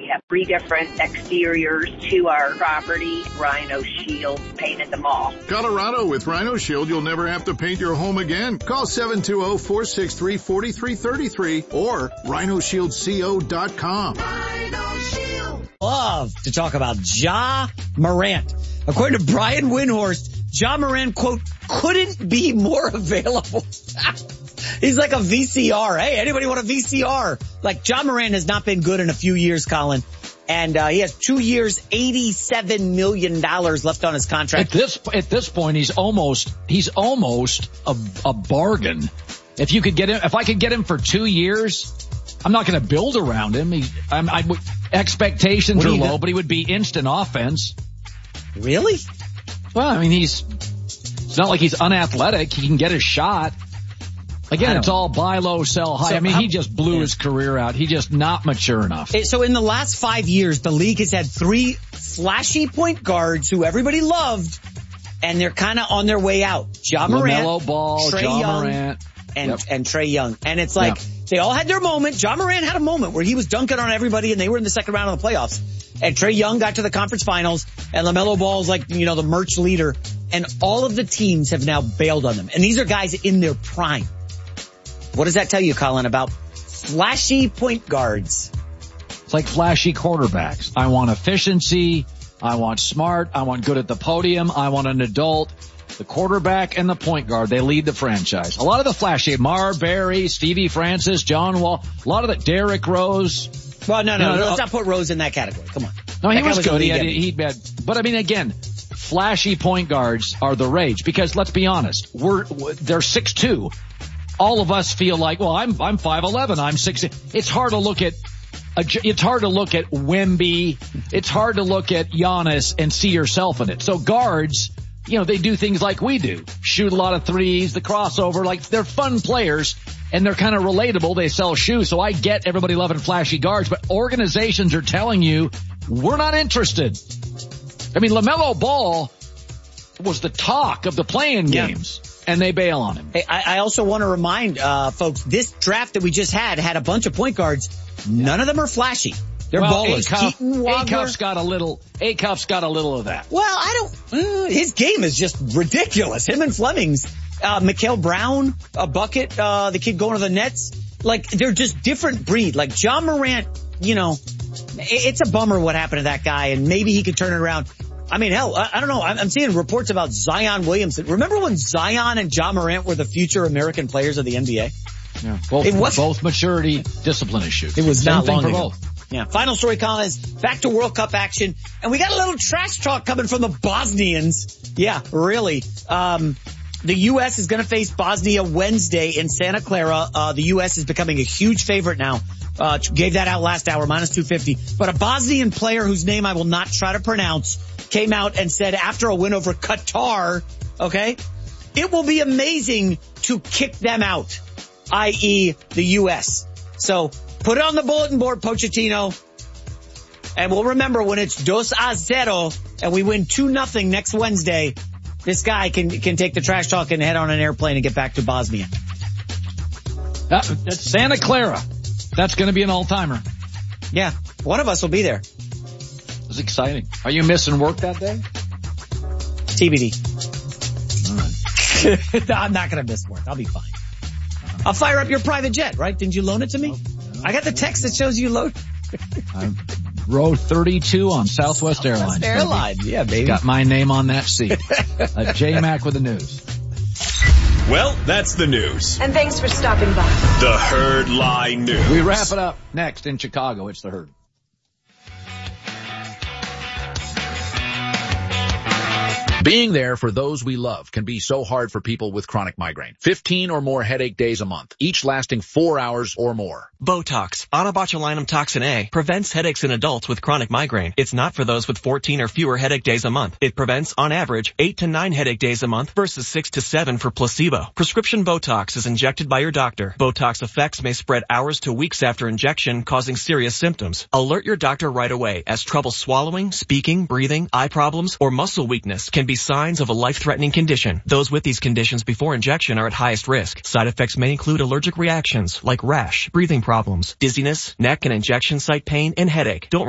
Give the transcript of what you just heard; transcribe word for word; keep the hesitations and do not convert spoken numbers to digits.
have three different exteriors to our property. Rhino Shield painted them all. Colorado, with Rhino Shield, you'll never have to paint your home again. Call seven two zero, four six three, four three three three or rhino shield co dot com. Rhino Shield. Love to talk about Ja Morant. According to Brian Windhorst, Ja Morant, quote, couldn't be more available. He's like a V C R. Hey, anybody want a V C R? Like, Ja Morant has not been good in a few years, Colin. And uh, he has two years, eighty-seven million dollars left on his contract. At this at this point, he's almost he's almost a, a bargain. If you could get him, if I could get him for two years, I'm not going to build around him. He, I'm, I, expectations are low, but he would be instant offense. Really? Well, I mean, he's it's not like he's unathletic. He can get his shot. Again, it's all buy low, sell high. So I mean, how, he just blew yeah. his career out. He just not mature enough. So in the last five years, the league has had three flashy point guards who everybody loved, and they're kind of on their way out. Ja Morant, LaMelo Ball, Trae Ja Young, Morant, and, yep. and Trae Young. And it's like, yep. they all had their moment. Ja Morant had a moment where he was dunking on everybody, and they were in the second round of the playoffs. And Trae Young got to the conference finals, and LaMelo Ball is like, you know, the merch leader. And all of the teams have now bailed on them. And these are guys in their prime. What does that tell you, Colin, about flashy point guards? It's like flashy quarterbacks. I want efficiency. I want smart. I want good at the podium. I want an adult. The quarterback and the point guard, they lead the franchise. A lot of the flashy, Marbury, Stevie Francis, John Wall, a lot of the Derrick Rose. Well, no, no, no, no let's no. not put Rose in that category. Come on. No, he that was, was good. He had, he he had, but I mean, again, flashy point guards are the rage because let's be honest, we're, they're six two. All of us feel like, well, I'm, I'm five eleven, I'm six. It's hard to look at, it's hard to look at Wemby. It's hard to look at Giannis and see yourself in it. So guards, you know, they do things like we do. Shoot a lot of threes, the crossover, like they're fun players and they're kind of relatable. They sell shoes. So I get everybody loving flashy guards, but organizations are telling you we're not interested. I mean, LaMelo Ball was the talk of the playing games. Yeah. And they bail on him. Hey, I, I also want to remind uh folks, this draft that we just had had a bunch of point guards. None of them are flashy. They're well, ballers. A-Cuff's got a little, A-Cuff's got a little of that. Well, I don't, uh, his game is just ridiculous. Him and Fleming's, uh, Mikael Brown, a bucket, uh, the kid going to the Nets. Like, they're just different breed. Like, Ja Morant, you know, it, it's a bummer what happened to that guy, and maybe he could turn it around. I mean, hell, I, I don't know. I'm, I'm seeing reports about Zion Williamson. Remember when Zion and Ja Morant were the future American players of the N B A? Yeah, both, it was, both maturity, discipline issues. It was Same not thing long for ago. both. Yeah. Final story, Colin, is back to World Cup action. And we got a little trash talk coming from the Bosnians. Yeah, really. Um, the U S is going to face Bosnia Wednesday in Santa Clara. Uh, the U S is becoming a huge favorite now. Uh, gave that out last hour, minus two fifty. But a Bosnian player whose name I will not try to pronounce came out and said after a win over Qatar, okay, it will be amazing to kick them out, that is the U S. So put it on the bulletin board, Pochettino. And we'll remember when it's dos a zero and we win two nothing next Wednesday, this guy can can take the trash talk and head on an airplane and get back to Bosnia. Uh, that's Santa Clara. That's going to be an all-timer. Yeah, one of us will be there. It's exciting. Are you missing work that day? T B D. All right. No, I'm not going to miss work. I'll be fine. I'll fire up your private jet, right? Didn't you loan it to me? No, no, I got the text that shows you load. I row thirty-two on Southwest Airlines. Airlines, yeah, baby. Got my name on that seat. uh, J-Mac with the news. Well, that's the news. And thanks for stopping by. The Herd Lie News. We wrap it up next in Chicago. It's The Herd. Being there for those we love can be so hard for people with chronic migraine. fifteen or more headache days a month, each lasting four hours or more. Botox, onabotulinum toxin A, prevents headaches in adults with chronic migraine. It's not for those with fourteen or fewer headache days a month. It prevents, on average, eight to nine headache days a month versus six to seven for placebo. Prescription Botox is injected by your doctor. Botox effects may spread hours to weeks after injection, causing serious symptoms. Alert your doctor right away, as trouble swallowing, speaking, breathing, eye problems, or muscle weakness can be signs of a life-threatening condition. Those with these conditions before injection are at highest risk. Side effects may include allergic reactions like rash, breathing problems, dizziness, neck and injection site pain, and headache. Don't